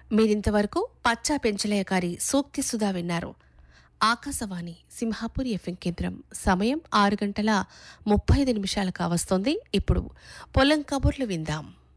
మీరింతవరకు పచ్చా పెంచలయ్య గారి సూక్తి సుధా విన్నారు. ఆకాశవాణి సింహాపూర్ ఎఫ్ఎం కేంద్రం. సమయం 6:35 కావస్తోంది. ఇప్పుడు పొలం కబుర్లు విందాం.